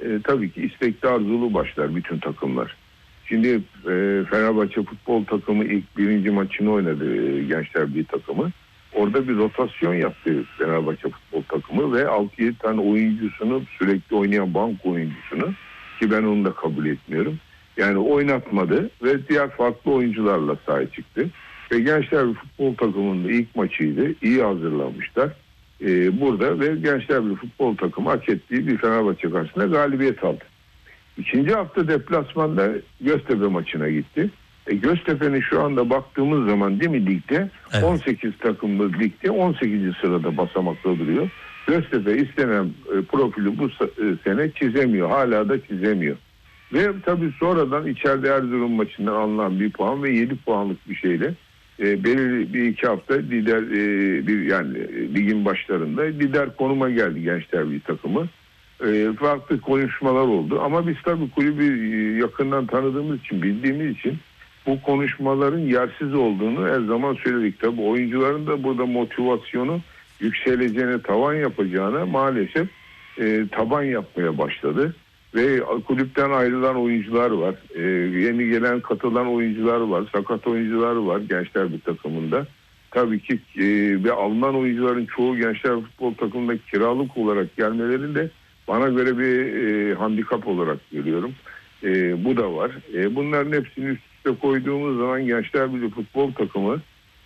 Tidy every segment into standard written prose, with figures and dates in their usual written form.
tabii ki istekli arzulu başlar bütün takımlar. Şimdi Fenerbahçe futbol takımı ilk birinci maçını oynadı, Gençler Birliği takımı. Orada bir rotasyon yaptı Fenerbahçe futbol takımı ve 6-7 tane oyuncusunu, sürekli oynayan bank oyuncusunu, ki ben onu da kabul etmiyorum, yani oynatmadı ve diğer farklı oyuncularla sahaya çıktı. Ve Gençler Birliği futbol takımının ilk maçıydı. İyi hazırlanmışlar. Burada ve Gençler Birliği futbol takımı hak ettiği bir Fenerbahçe karşısında galibiyet aldı. İkinci hafta deplasmanda Göztepe maçına gitti. Göztepe'nin şu anda baktığımız zaman değil mi ligde, evet, 18 takımlı ligde 18. sırada basamakta duruyor. Göztepe istenen profili bu sene çizemiyor. Hala da çizemiyor. Ve tabii sonradan içeride Erzurum maçından alınan bir puan ve 7 puanlık bir şeyle belirli bir iki hafta lider, yani ligin başlarında lider konuma geldi Gençler Birliği takımı. Farklı konuşmalar oldu ama biz tabii kulübü yakından tanıdığımız için, bildiğimiz için bu konuşmaların yersiz olduğunu her zaman söyledik. Tabii oyuncuların da burada motivasyonu yükseleceğine, tavan yapacağına maalesef taban yapmaya başladı. Ve kulüpten ayrılan oyuncular var. Yeni gelen, katılan oyuncular var. Sakat oyuncular var Gençler Birliği takımında. Tabii ki ve alınan oyuncuların çoğu Gençler futbol takımında kiralık olarak gelmelerinde bana göre bir handikap olarak görüyorum. Bu da var. Bunların hepsini üst üste koyduğumuz zaman Gençler Birliği futbol takımı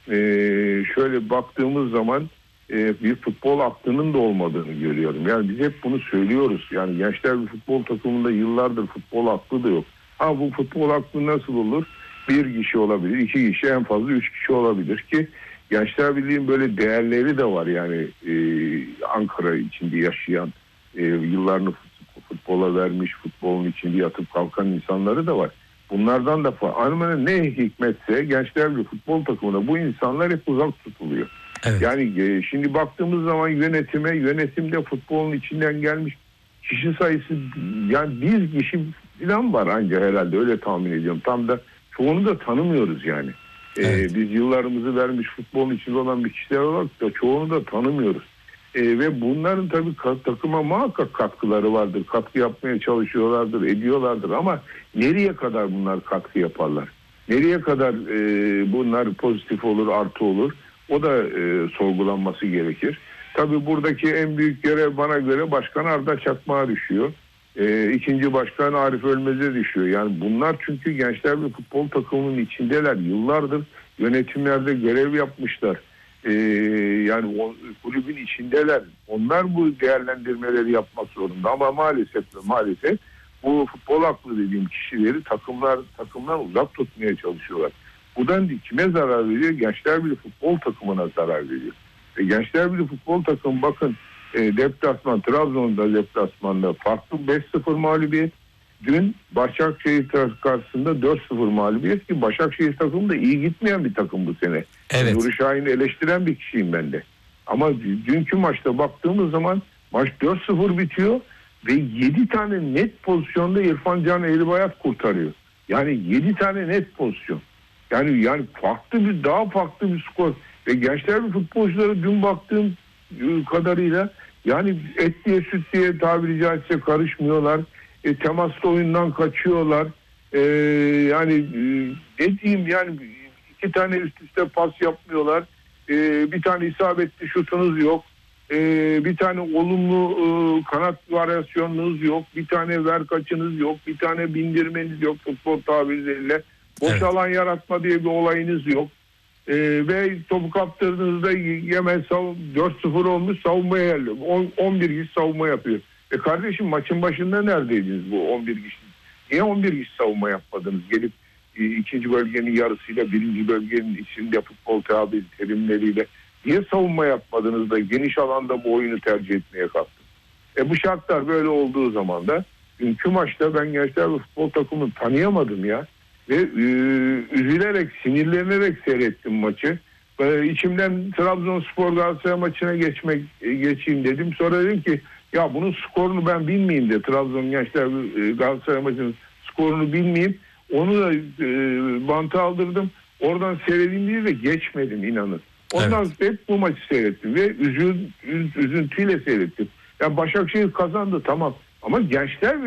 şöyle baktığımız zaman bir futbol aklının da olmadığını görüyorum. Yani biz hep bunu söylüyoruz. Yani Gençler Birliği futbol takımında yıllardır futbol aklı da yok. Ha, bu futbol aklı nasıl olur? Bir kişi olabilir, iki kişi, en fazla 3 kişi olabilir ki Gençler Birliği'nin böyle değerleri de var. Yani Ankara içinde yaşayan, yıllarını futbola vermiş, futbolun içinde yatıp kalkan insanları da var. Bunlardan da farklı. Ne hikmetse Gençler Birliği futbol takımına bu insanlar hep uzak tutuluyor. Evet. Yani şimdi baktığımız zaman yönetimde futbolun içinden gelmiş kişi sayısı yani bir kişi falan var ancak, herhalde öyle tahmin ediyorum. Tam da çoğunu da tanımıyoruz yani. Evet. Biz yıllarımızı vermiş futbolun içinde olan bir kişiler olarak da çoğunu da tanımıyoruz. Ve bunların tabii takıma muhakkak katkıları vardır. Katkı yapmaya çalışıyorlardır, ediyorlardır ama nereye kadar bunlar katkı yaparlar? Nereye kadar bunlar pozitif olur, artı olur? O da sorgulanması gerekir. Tabii buradaki en büyük görev bana göre Başkan Arda Çakmak'a düşüyor. İkinci başkan Arif Ölmez'e düşüyor. Yani bunlar çünkü Gençler Birliği futbol takımının içindeler. Yıllardır yönetimlerde görev yapmışlar. Yani o kulübün içindeler. Onlar bu değerlendirmeleri yapmak zorunda. Ama maalesef bu futbol aklı dediğim kişileri takımdan uzak tutmaya çalışıyorlar. Buradan kime zarar veriyor? Gençler Birliği futbol takımına zarar veriyor. Gençler Birliği futbol takımı bakın Trabzon'da deplasmanda farklı 5-0 mağlubiyet. Dün Başakşehir karşısında 4-0 mağlubiyet ki Başakşehir takımı da iyi gitmeyen bir takım bu sene. Evet. Nuri Şahin'i eleştiren bir kişiyim ben de. Ama dünkü maçta baktığımız zaman maç 4-0 bitiyor ve 7 tane net pozisyonda İrfan Can Eğribayat kurtarıyor. Yani 7 tane net pozisyon. Yani daha farklı bir skor. Ve Gençler Birliği futbolcuları dün baktığım kadarıyla yani et diye süt diye tabiri caizse karışmıyorlar. Temaslı oyundan kaçıyorlar. Ne diyeyim yani 2 tane üst üste pas yapmıyorlar. Bir tane isabetli şutunuz yok. Bir tane olumlu kanat varyasyonunuz yok. Bir tane ver kaçınız yok. Bir tane bindirmeniz yok futbol tabirleriyle. Boş alan yaratma diye bir olayınız yok. Ve topu kaptırdığınızda Yemen 4-0 olmuş, savunmaya yerli. 11 kişi savunma yapıyor. Kardeşim maçın başında neredeydiniz bu 11 kişi? Niye 11 kişi savunma yapmadınız? Gelip ikinci bölgenin yarısıyla birinci bölgenin içinde futbol terimleriyle niye savunma yapmadınız da geniş alanda bu oyunu tercih etmeye kalktınız? Bu şartlar böyle olduğu zaman da dünkü maçta ben Gençler ve futbol takımını tanıyamadım ya. Ve üzülerek, sinirlenerek seyrettim maçı. İçimden Trabzonspor Galatasaray maçına geçeyim dedim. Sonra dedim ki ya bunun skorunu ben bilmeyeyim de Trabzon Gençler Galatasaray maçının skorunu bilmeyeyim. Onu da banta aldırdım. Oradan seyredeyim diye de geçmedim inanın. Ondan hep bu maçı seyrettim ve üzüntüyle seyrettim. Yani Başakşehir kazandı tamam ama Gençler